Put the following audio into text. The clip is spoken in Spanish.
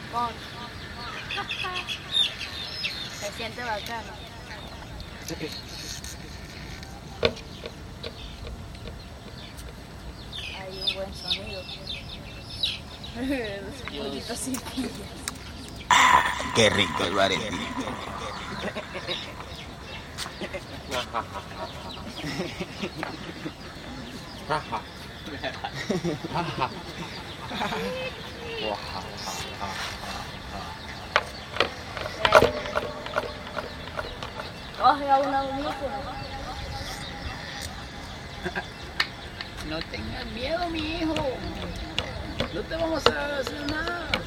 Con. Se siente bacano. Hay un buen sonido. Los pollitos sin pillas. Qué rico el Varetti. Coge a un audífono. No tengas miedo, mi hijo. No te vamos a hacer nada.